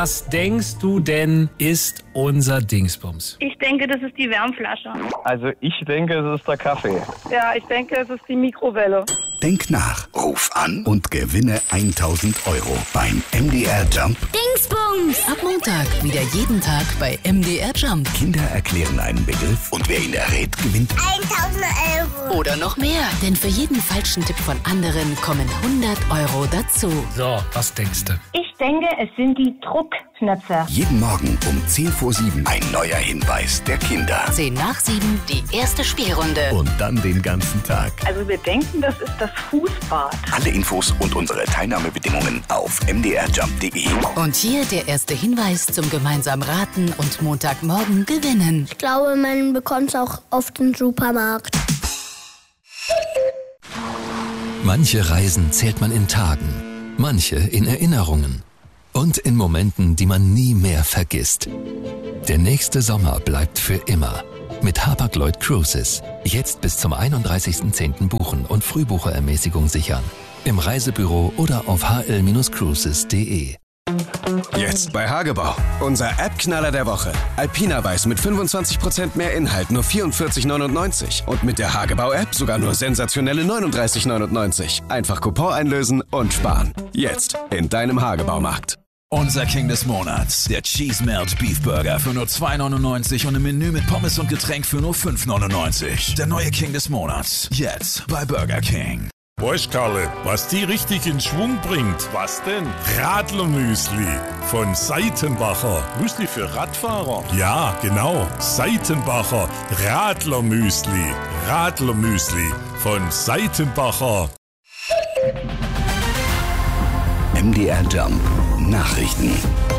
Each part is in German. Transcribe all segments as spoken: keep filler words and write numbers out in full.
Was denkst du denn, ist unser Dingsbums? Ich denke, das ist die Wärmflasche. Also ich denke, es ist der Kaffee. Ja, ich denke, es ist die Mikrowelle. Denk nach, ruf an und gewinne tausend Euro beim M D R Jump. Dingsbums! Ab Montag wieder jeden Tag bei M D R Jump. Kinder erklären einen Begriff und wer ihn errät, gewinnt tausend Euro. Oder noch mehr, denn für jeden falschen Tipp von anderen kommen hundert Euro dazu. So, was denkst du? Ich denke, es sind die Druckknöpfe. Jeden Morgen um zehn vor sieben ein neuer Hinweis der Kinder. zehn nach sieben die erste Spielrunde. Und dann den ganzen Tag. Also wir denken, das ist das Fußbad. Alle Infos und unsere Teilnahmebedingungen auf m d r jump punkt d e. Und hier der erste Hinweis zum gemeinsamen Raten und Montagmorgen gewinnen. Ich glaube, man bekommt es auch auf den Supermarkt. Manche Reisen zählt man in Tagen, manche in Erinnerungen und in Momenten, die man nie mehr vergisst. Der nächste Sommer bleibt für immer. Mit Hapag-Lloyd Cruises. Jetzt bis zum einunddreißigsten zehnten buchen und Frühbucherermäßigung sichern. Im Reisebüro oder auf h l cruises punkt d e. Jetzt bei Hagebau. Unser App-Knaller der Woche. Alpina Weiß mit fünfundzwanzig Prozent mehr Inhalt, nur vierundvierzig neunundneunzig. Und mit der Hagebau-App sogar nur sensationelle neununddreißig neunundneunzig. Einfach Coupon einlösen und sparen. Jetzt in deinem Hagebaumarkt. Unser King des Monats, der Cheese Melt Beef Burger für nur zwei neunundneunzig und ein Menü mit Pommes und Getränk für nur fünf neunundneunzig. Der neue King des Monats, jetzt bei Burger King. Weißt Karle, was die richtig in Schwung bringt? Was denn? Radlermüsli von Seitenbacher. Müsli für Radfahrer? Ja, genau. Seitenbacher Radlermüsli. Radlermüsli von Seitenbacher. M D R Jump Nachrichten.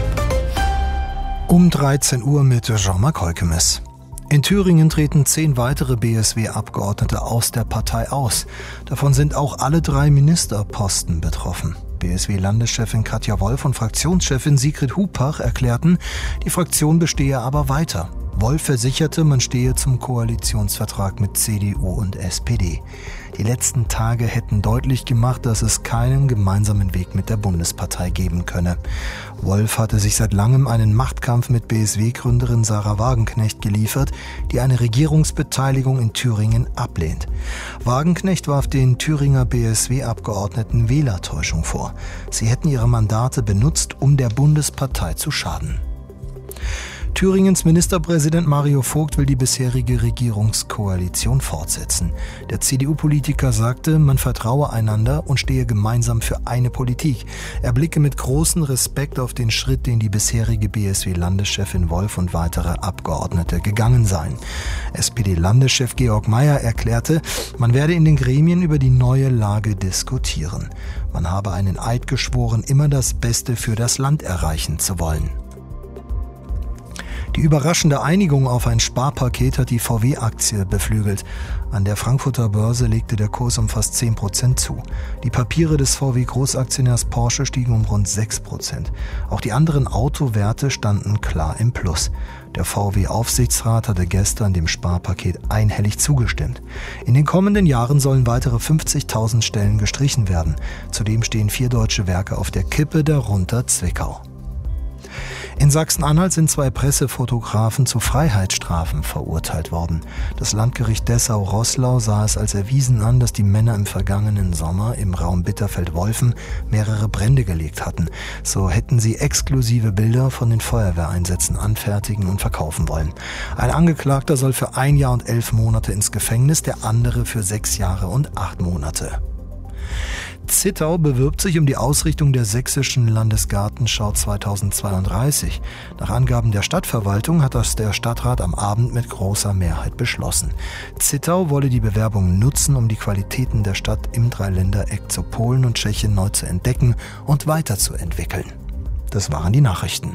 Um dreizehn Uhr mit Jean-Marc Heukemes. In Thüringen treten zehn weitere B S W-Abgeordnete aus der Partei aus. Davon sind auch alle drei Ministerposten betroffen. B S W-Landeschefin Katja Wolf und Fraktionschefin Sigrid Hupach erklärten, die Fraktion bestehe aber weiter. Wolf versicherte, man stehe zum Koalitionsvertrag mit C D U und S P D. Die letzten Tage hätten deutlich gemacht, dass es keinen gemeinsamen Weg mit der Bundespartei geben könne. Wolf hatte sich seit langem einen Machtkampf mit B S W-Gründerin Sarah Wagenknecht geliefert, die eine Regierungsbeteiligung in Thüringen ablehnt. Wagenknecht warf den Thüringer B S W-Abgeordneten Wählertäuschung vor. Sie hätten ihre Mandate benutzt, um der Bundespartei zu schaden. Thüringens Ministerpräsident Mario Vogt will die bisherige Regierungskoalition fortsetzen. Der C D U-Politiker sagte, man vertraue einander und stehe gemeinsam für eine Politik. Er blicke mit großem Respekt auf den Schritt, den die bisherige B S W-Landeschefin Wolf und weitere Abgeordnete gegangen seien. S P D-Landeschef Georg Mayer erklärte, man werde in den Gremien über die neue Lage diskutieren. Man habe einen Eid geschworen, immer das Beste für das Land erreichen zu wollen. Die überraschende Einigung auf ein Sparpaket hat die V W-Aktie beflügelt. An der Frankfurter Börse legte der Kurs um fast zehn Prozent zu. Die Papiere des V W-Großaktionärs Porsche stiegen um rund sechs Prozent. Auch die anderen Autowerte standen klar im Plus. Der V W-Aufsichtsrat hatte gestern dem Sparpaket einhellig zugestimmt. In den kommenden Jahren sollen weitere fünfzigtausend Stellen gestrichen werden. Zudem stehen vier deutsche Werke auf der Kippe, darunter Zwickau. In Sachsen-Anhalt sind zwei Pressefotografen zu Freiheitsstrafen verurteilt worden. Das Landgericht Dessau-Roßlau sah es als erwiesen an, dass die Männer im vergangenen Sommer im Raum Bitterfeld-Wolfen mehrere Brände gelegt hatten. So hätten sie exklusive Bilder von den Feuerwehreinsätzen anfertigen und verkaufen wollen. Ein Angeklagter soll für ein Jahr und elf Monate ins Gefängnis, der andere für sechs Jahre und acht Monate. Zittau bewirbt sich um die Ausrichtung der Sächsischen Landesgartenschau zweitausendzweiunddreißig. Nach Angaben der Stadtverwaltung hat das der Stadtrat am Abend mit großer Mehrheit beschlossen. Zittau wolle die Bewerbung nutzen, um die Qualitäten der Stadt im Dreiländereck zu Polen und Tschechien neu zu entdecken und weiterzuentwickeln. Das waren die Nachrichten.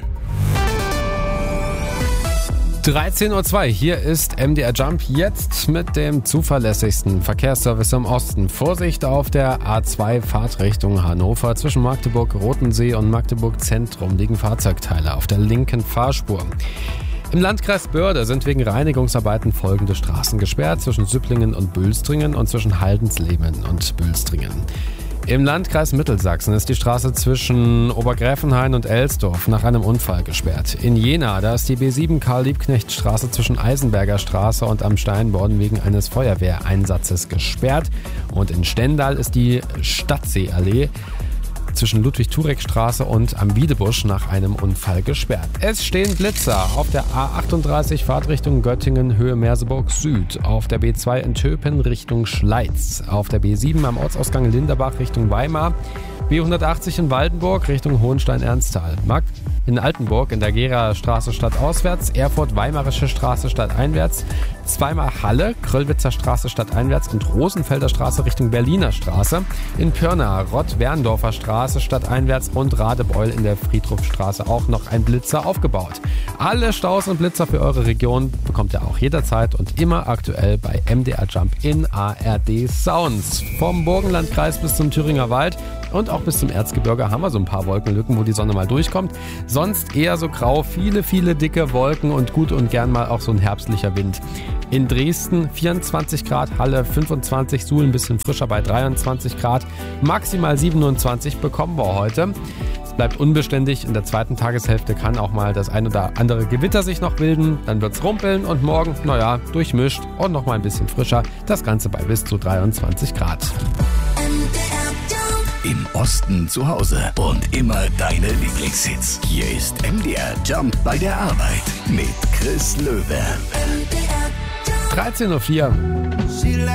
dreizehn Uhr zwei, hier ist M D R Jump, jetzt mit dem zuverlässigsten Verkehrsservice im Osten. Vorsicht auf der A zwei Fahrtrichtung Hannover. Zwischen Magdeburg Rotensee und Magdeburg Zentrum liegen Fahrzeugteile auf der linken Fahrspur. Im Landkreis Börde sind wegen Reinigungsarbeiten folgende Straßen gesperrt: zwischen Süpplingen und Bülstringen und zwischen Haldensleben und Bülstringen. Im Landkreis Mittelsachsen ist die Straße zwischen Obergräfenhain und Elsdorf nach einem Unfall gesperrt. In Jena, da ist die B sieben Karl-Liebknecht-Straße zwischen Eisenberger Straße und Am Steinborn wegen eines Feuerwehreinsatzes gesperrt. Und in Stendal ist die Stadtseeallee zwischen Ludwig-Turek-Straße und Am Wiedebusch nach einem Unfall gesperrt. Es stehen Blitzer auf der A achtunddreißig Fahrtrichtung Göttingen Höhe Merseburg Süd, auf der B zwei in Töpen Richtung Schleiz, auf der B sieben am Ortsausgang Linderbach Richtung Weimar, B hundertachtzig in Waldenburg Richtung Hohenstein-Ernsthal, Markt in Altenburg in der Geraer Straße stadtauswärts, Erfurt Weimarische Straße stadteinwärts, zweimal Halle, Kröllwitzer Straße stadteinwärts und Rosenfelder Straße Richtung Berliner Straße, in Pirna Rott-Werndorfer Straße stadteinwärts und Radebeul in der Friedhofstraße auch noch ein Blitzer aufgebaut. Alle Staus und Blitzer für eure Region bekommt ihr auch jederzeit und immer aktuell bei M D R Jump in A R D Sounds. Vom Burgenlandkreis bis zum Thüringer Wald und auch bis zum Erzgebirge haben wir so ein paar Wolkenlücken, wo die Sonne mal durchkommt. Sonst eher so grau, viele, viele dicke Wolken und gut und gern mal auch so ein herbstlicher Wind. In Dresden vierundzwanzig Grad, Halle fünfundzwanzig, Suhl ein bisschen frischer bei dreiundzwanzig Grad, maximal siebenundzwanzig bekommen wir heute. Es bleibt unbeständig, in der zweiten Tageshälfte kann auch mal das ein oder andere Gewitter sich noch bilden, dann wird's rumpeln und morgen, naja, durchmischt und noch mal ein bisschen frischer, das Ganze bei bis zu dreiundzwanzig Grad. Im Osten zu Hause und immer deine Lieblingshits. Hier ist M D R Jump bei der Arbeit mit Chris Löwe. dreizehn Uhr vier.